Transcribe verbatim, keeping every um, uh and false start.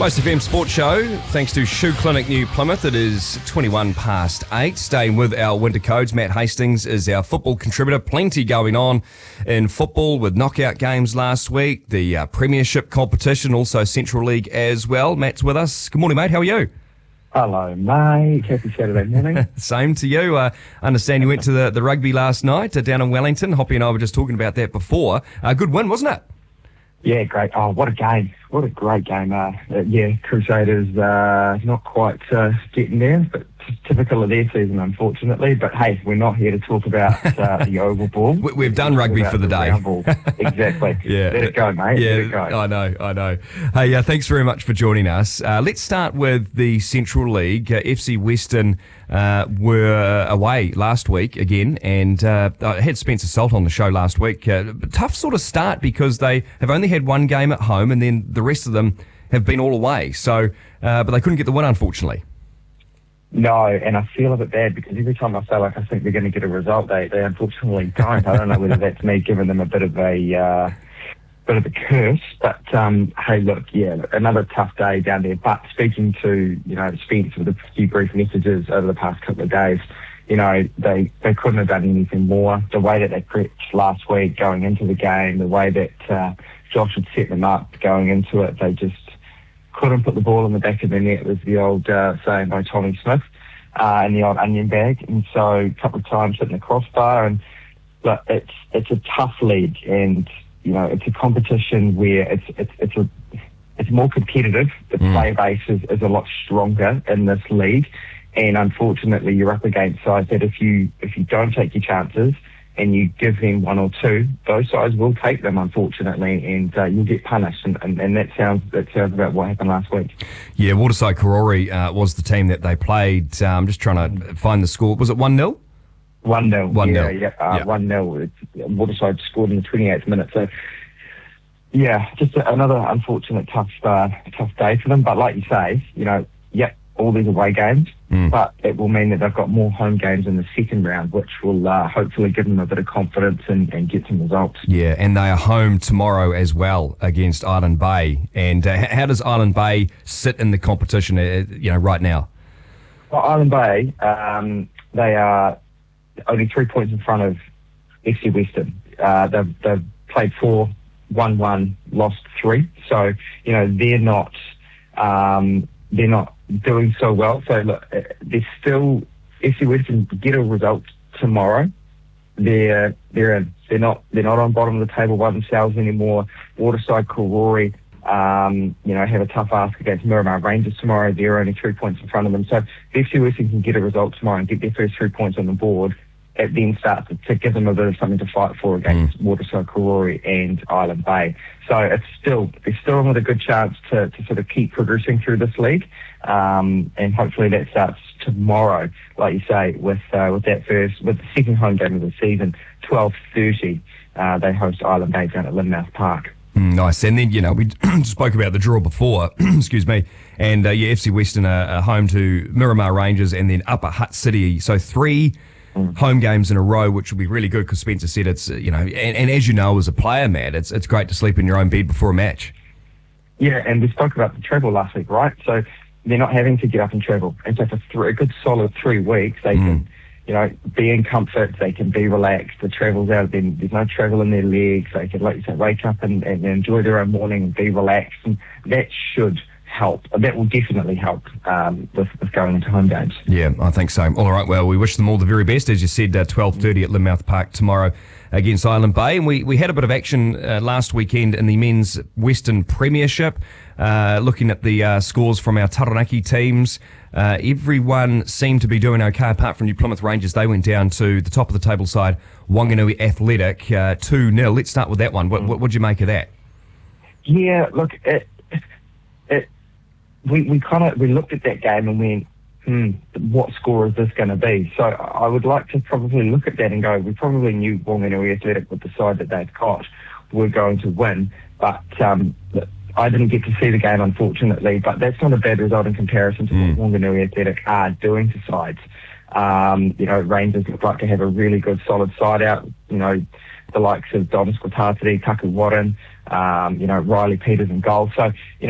Most F M Sports Show, thanks to Shoe Clinic New Plymouth. It is twenty-one past eight. Staying with our winter codes, Matt Hastings is our football contributor. Plenty going on in football with knockout games last week, the uh, Premiership competition, also Central League as well. Matt's with us. Good morning, mate. How are you? Hello, mate. Happy Saturday morning. Same to you. I uh, understand you went to the, the rugby last night uh, down in Wellington. Hoppy and I were just talking about that before. A uh, good win, wasn't it? Yeah, great. Oh, what a game. What a great game. Uh, uh, yeah, Crusaders uh, not quite uh, getting there, but t- typical of their season, unfortunately. But hey, we're not here to talk about uh, the oval ball. We, we've done rugby for the, the day. Ball. Exactly. yeah. Let it go, mate. Yeah, Let it go. I know, I know. Hey, uh, thanks very much for joining us. Uh, let's start with the Central League. Uh, F C Western uh, were away last week again, and uh, I had Spencer Salt on the show last week. Uh, tough sort of start because they have only had one game at home, and then the rest of them have been all away. So, uh, but they couldn't get the win, unfortunately. No, and I feel a bit bad because every time I feel like I think they're going to get a result, they, they unfortunately don't. I don't know whether that's me giving them a bit of a uh, bit of a curse, but um, hey, look, yeah, look, another tough day down there. But speaking to you know Spence with a few brief messages over the past couple of days, you know they they couldn't have done anything more. The way that they prepped last week going into the game, the way that uh, Josh had set them up going into it, they just couldn't put the ball in the back of the net, was the old uh, saying by Tommy Smith, uh, in the old onion bag. And so a couple of times hitting the crossbar. And look, it's it's a tough league, and you know it's a competition where it's it's it's a it's more competitive. The mm. player base is, is a lot stronger in this league, and unfortunately, you're up against sides that if you if you don't take your chances and you give them one or two, those sides will take them, unfortunately, and uh, you'll get punished. And, and, and that sounds that sounds about what happened last week. Yeah, Waterside Karori uh, was the team that they played. I'm um, just trying to find the score. Was it one nil? one nil. one nil. Yeah, yeah, uh, yeah. one nil. Waterside scored in the twenty-eighth minute. So, yeah, just a, another unfortunate tough uh, tough day for them. But like you say, you know, yeah, all these away games, mm. but it will mean that they've got more home games in the second round, which will uh, hopefully give them a bit of confidence and, and get some results. Yeah, and they are home tomorrow as well against Island Bay. And uh, how does Island Bay sit in the competition, uh, you know, right now? Well, Island Bay, um, they are only three points in front of F C Western. Uh, they've, they've played four, won one, lost three. So, you know, they're not... Um, they're not doing so well. So look, they're still, F C Western get a result tomorrow. They're they're they're not they're not on bottom of the table by themselves anymore. Waterside Karori, um, you know, have a tough ask against Miramar Rangers tomorrow. They're only three points in front of them. So if F C Western can get a result tomorrow and get their first three points on the board, it then starts to, to give them a bit of something to fight for against mm. Waterside Karori and Island Bay. So it's still, they're still with a good chance to, to sort of keep progressing through this league. Um, and hopefully that starts tomorrow, like you say, with uh, with that first, with the second home game of the season, twelve thirty, uh, they host Island Bay down at Lynmouth Park. Mm, nice. And then, you know, we spoke about the draw before, excuse me, and uh, yeah, F C Western are, are home to Miramar Rangers and then Upper Hutt City. So three Mm. home games in a row, which will be really good because Spencer said it's, you know, and, and as you know as a player, Matt, it's it's great to sleep in your own bed before a match. Yeah, and we spoke about the travel last week, right? So they're not having to get up and travel. And so for three, a good solid three weeks, they mm. can, you know, be in comfort, they can be relaxed, the travel's out, then there's no travel in their legs, they can, like you said, wake up and, and enjoy their own morning and be relaxed, and that should help. That will definitely help um, with, with going into home games. Yeah, I think so. All right, well, we wish them all the very best. As you said, uh, twelve thirty at Lynmouth Park tomorrow against Island Bay. And we, we had a bit of action uh, last weekend in the men's Western Premiership, uh, looking at the uh, scores from our Taranaki teams. Uh, everyone seemed to be doing okay, apart from New Plymouth Rangers. They went down to the top of the table side, Wanganui Athletic, uh, two nil. Let's start with that one. What, what, what'd you make of that? Yeah, look, it, it, we, we kind of we looked at that game and went, hmm, what score is this going to be? So I would like to probably look at that and go, we probably knew Wanganui Athletic with the side that they've got were going to win, but um, I didn't get to see the game, unfortunately, but that's not a bad result in comparison to mm. what Wanganui Athletic are doing to sides. Um, you know, Rangers look like to have a really good solid side out, you know, the likes of Dom Squatatari, Taku Warren, um, you know, Riley Peters and goal. So, you know,